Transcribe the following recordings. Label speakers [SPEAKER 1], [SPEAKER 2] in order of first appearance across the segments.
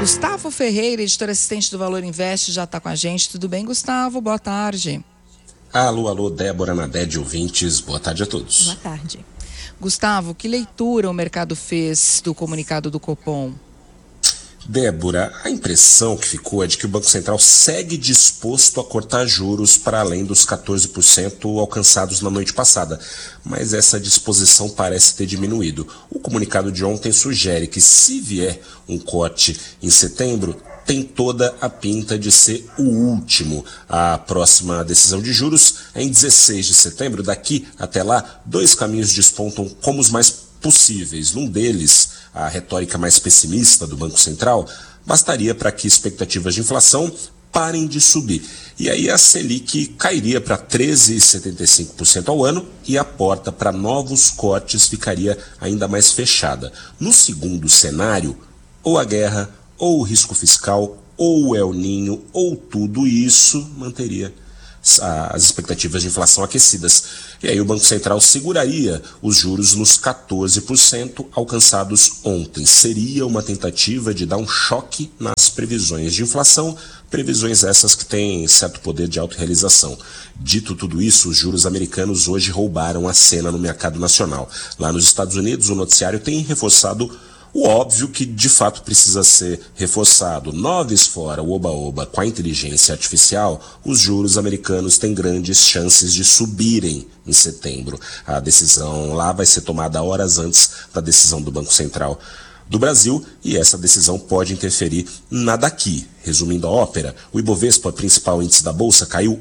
[SPEAKER 1] Gustavo Ferreira, editor assistente do Valor Invest, já está com a gente. Tudo bem, Gustavo? Boa tarde.
[SPEAKER 2] Alô, Débora, Nadede, ouvintes. Boa tarde a todos.
[SPEAKER 3] Boa tarde.
[SPEAKER 1] Gustavo, que leitura o mercado fez do comunicado do Copom?
[SPEAKER 2] Débora, a impressão que ficou é de que o Banco Central segue disposto a cortar juros para além dos 14% alcançados na noite passada, mas essa disposição parece ter diminuído. O comunicado de ontem sugere que, se vier um corte em setembro, tem toda a pinta de ser o último. A próxima decisão de juros é em 16 de setembro. Daqui até lá, dois caminhos despontam como os mais possíveis. Num deles, a retórica mais pessimista do Banco Central, bastaria para que expectativas de inflação parem de subir. E aí a Selic cairia para 13,75% ao ano e a porta para novos cortes ficaria ainda mais fechada. No segundo cenário, ou a guerra, ou o risco fiscal, ou o El Niño, ou tudo isso manteria as expectativas de inflação aquecidas. E aí o Banco Central seguraria os juros nos 14% alcançados ontem. Seria uma tentativa de dar um choque nas previsões de inflação, previsões essas que têm certo poder de autorrealização. Dito tudo isso, os juros americanos hoje roubaram a cena no mercado nacional. Lá nos Estados Unidos, o noticiário tem reforçado o óbvio que de fato precisa ser reforçado. Noves fora o oba-oba com a inteligência artificial, os juros americanos têm grandes chances de subirem em setembro. A decisão lá vai ser tomada horas antes da decisão do Banco Central do Brasil e essa decisão pode interferir na daqui. Resumindo a ópera, o Ibovespa, principal índice da Bolsa, caiu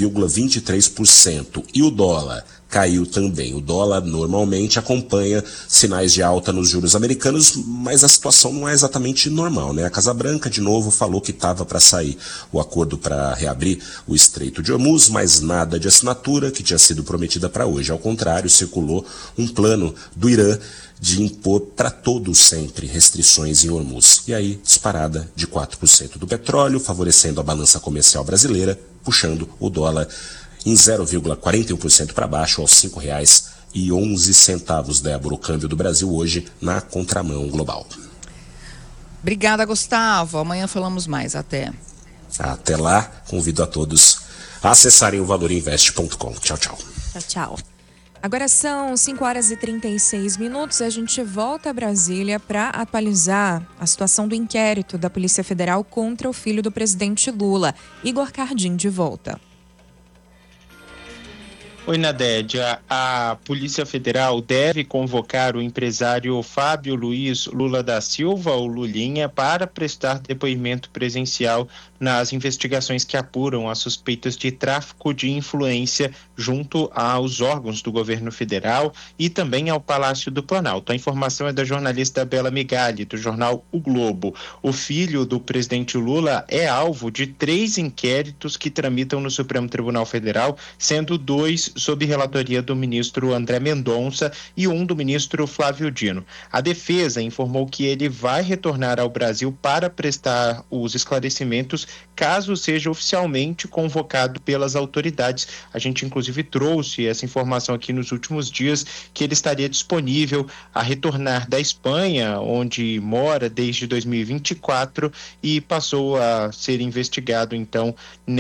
[SPEAKER 2] 1,23% e o dólar caiu também. O dólar normalmente acompanha sinais de alta nos juros americanos, mas a situação não é exatamente normal, né? A Casa Branca, de novo, falou que estava para sair o acordo para reabrir o Estreito de Hormuz, mas nada de assinatura que tinha sido prometida para hoje. Ao contrário, circulou um plano do Irã de impor para todos sempre restrições em Hormuz. E aí, disparada de 4% do petróleo, favorecendo a balança comercial brasileira, puxando o dólar em 0,41% para baixo aos R$ 5,11, Débora, o câmbio do Brasil hoje na contramão global.
[SPEAKER 1] Obrigada, Gustavo. Amanhã falamos mais. Até.
[SPEAKER 2] Até lá, convido a todos a acessarem o valorinvest.com. Tchau, tchau.
[SPEAKER 3] Tchau, tchau. Agora são 5h36. A gente volta a Brasília para atualizar a situação do inquérito da Polícia Federal contra o filho do presidente Lula. Igor Cardim, de volta.
[SPEAKER 4] Oi, Nadede. A Polícia Federal deve convocar o empresário Fábio Luiz Lula da Silva, o Lulinha, para prestar depoimento presencial nas investigações que apuram as suspeitas de tráfico de influência junto aos órgãos do governo federal e também ao Palácio do Planalto. A informação é da jornalista Bela Migali, do jornal O Globo. O filho do presidente Lula é alvo de 3 inquéritos que tramitam no Supremo Tribunal Federal, sendo 2 sob relatoria do ministro André Mendonça e um do ministro Flávio Dino. A defesa informou que ele vai retornar ao Brasil para prestar os esclarecimentos caso seja oficialmente convocado pelas autoridades. A gente inclusive trouxe essa informação aqui nos últimos dias, que ele estaria disponível a retornar da Espanha, onde mora desde 2024 e passou a ser investigado então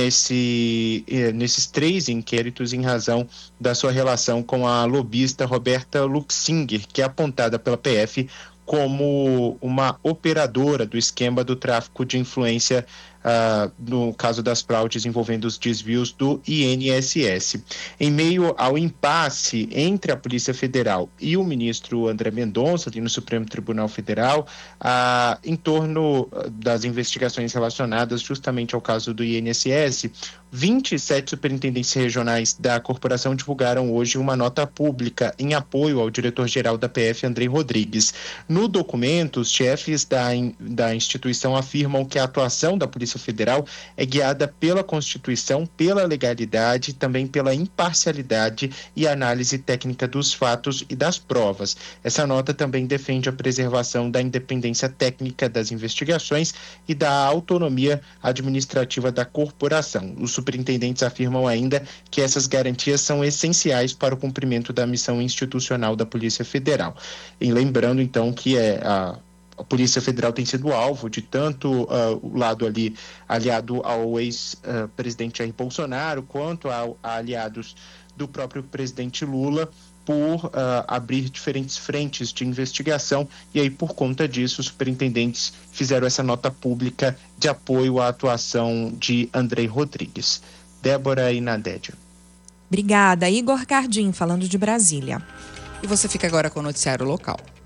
[SPEAKER 4] nesses 3 inquéritos em razão da sua relação com a lobista Roberta Luxinger, que é apontada pela PF como uma operadora do esquema do tráfico de influência no caso das fraudes envolvendo os desvios do INSS. Em meio ao impasse entre a Polícia Federal e o ministro André Mendonça, ali no Supremo Tribunal Federal, em torno das investigações relacionadas justamente ao caso do INSS, 27 superintendentes regionais da corporação divulgaram hoje uma nota pública em apoio ao diretor-geral da PF, Andrei Rodrigues. No documento, os chefes da instituição afirmam que a atuação da Polícia Federal é guiada pela Constituição, pela legalidade, também pela imparcialidade e análise técnica dos fatos e das provas. Essa nota também defende a preservação da independência técnica das investigações e da autonomia administrativa da corporação. Os superintendentes afirmam ainda que essas garantias são essenciais para o cumprimento da missão institucional da Polícia Federal. E lembrando, então, que a Polícia Federal tem sido alvo de tanto o lado ali aliado ao ex-presidente Jair Bolsonaro, quanto a aliados do próprio presidente Lula, por abrir diferentes frentes de investigação, e aí por conta disso os superintendentes fizeram essa nota pública de apoio à atuação de Andrei Rodrigues. Débora e Nadédia.
[SPEAKER 3] Obrigada. Igor Cardim, falando de Brasília.
[SPEAKER 1] E você fica agora com o noticiário local.